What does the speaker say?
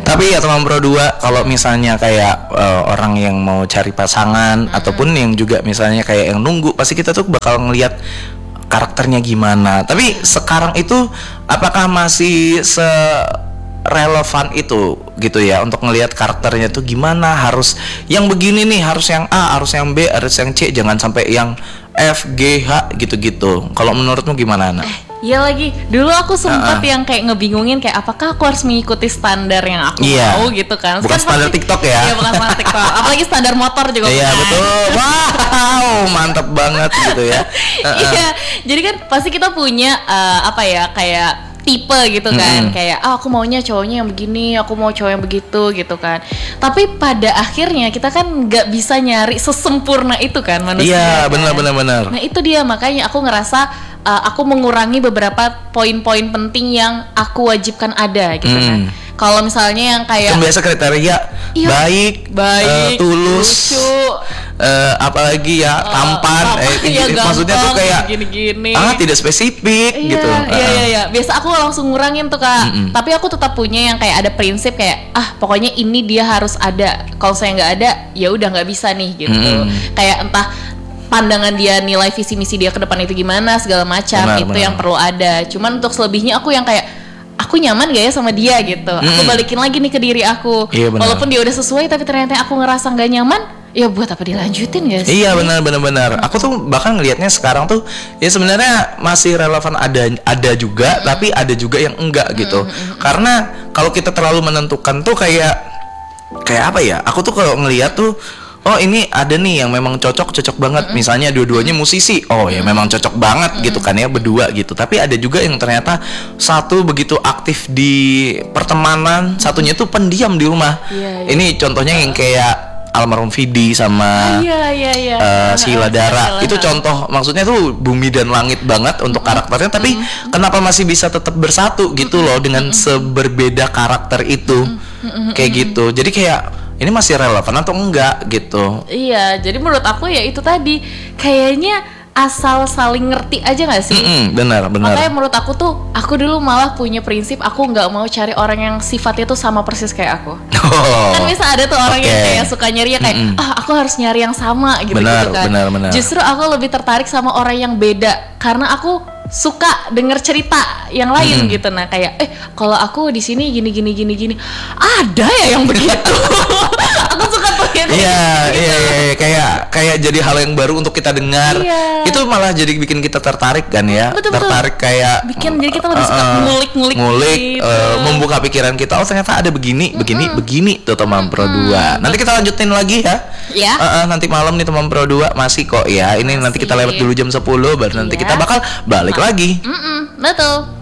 Tapi ya teman Pro 2, kalau misalnya kayak orang yang mau cari pasangan ataupun yang juga misalnya kayak yang nunggu, pasti kita tuh bakal ngelihat karakternya gimana. Tapi sekarang itu apakah masih relevan itu gitu ya untuk ngelihat karakternya tuh gimana, harus yang begini nih, harus yang A, harus yang B, harus yang C, jangan sampai yang F, G, H gitu-gitu. Kalau menurutmu gimana, Nak? Iya lagi, dulu aku sempat yang kayak ngebingungin kayak apakah aku harus mengikuti standar yang aku mau gitu kan. Bukan standar TikTok ya. Iya, bukan standar TikTok. Apalagi standar motor juga. Iya betul. Wow, mantap banget gitu ya. Iya, jadi kan pasti kita punya kayak tipe gitu kan, kayak aku maunya cowoknya yang begini, aku mau cowok yang begitu gitu kan. Tapi pada akhirnya kita kan nggak bisa nyari sesempurna itu kan manusia. Iya, benar. Nah itu dia, makanya aku ngerasa aku mengurangi beberapa poin-poin penting yang aku wajibkan ada gitu kan. Kalau misalnya yang kayak kan biasa kriteria baik, tulus, lucu, apalagi ya tampan, maksudnya tuh kayak gini-gini. Tidak spesifik gitu. Iya. Biasa aku langsung ngurangin tuh Kak. Tapi aku tetap punya yang kayak ada prinsip kayak pokoknya ini dia harus ada. Kalau saya nggak ada, ya udah nggak bisa nih gitu. Kayak entah pandangan dia, nilai visi misi dia ke depan itu gimana, segala macam itu yang perlu ada. Cuman untuk selebihnya aku yang kayak aku nyaman gak ya sama dia gitu. Aku balikin lagi nih ke diri aku. Walaupun dia udah sesuai tapi ternyata aku ngerasa nggak nyaman, ya buat apa dilanjutin guys? Iya benar. Aku tuh bahkan ngelihatnya sekarang tuh ya sebenarnya masih relevan, ada juga tapi ada juga yang enggak gitu. Karena kalau kita terlalu menentukan tuh kayak apa ya? Aku tuh kalau ngelihat tuh ini ada nih yang memang cocok banget. Misalnya dua-duanya musisi. Ya memang cocok banget gitu kan ya berdua gitu. Tapi ada juga yang ternyata satu begitu aktif di pertemanan, satunya tuh pendiam di rumah. Ini contohnya yang kayak almarhum Vidi sama Sheila Dara. Itu contoh, maksudnya tuh bumi dan langit banget untuk karakternya. Tapi kenapa masih bisa tetap bersatu gitu loh dengan seberbeda karakter itu. Kayak gitu. Jadi kayak ini masih relevan atau enggak gitu. Iya, jadi menurut aku ya itu tadi, kayaknya asal saling ngerti aja gak sih? Benar. Makanya menurut aku tuh, aku dulu malah punya prinsip aku gak mau cari orang yang sifatnya tuh sama persis kayak aku. Kan bisa ada tuh orang yang kayak suka nyari ya kayak aku harus nyari yang sama gitu kan. Benar. Justru aku lebih tertarik sama orang yang beda, karena aku suka denger cerita yang lain gitu. Nah kayak kalau aku di sini gini ada ya yang begitu. Aku suka tuh gitu. Iya, kayak jadi hal yang baru untuk kita dengar. Itu malah jadi bikin kita tertarik kan ya. Betul. Tertarik kayak jadi kita lebih suka ngulik gitu. Membuka pikiran kita. Ternyata ada begini tuh teman Pro 2. Nanti kita lanjutin lagi ya. Nanti malam nih teman Pro 2 masih kok ya. Ini nanti kita lewat dulu jam 10 baru nanti kita bakal balik lagi. Betul.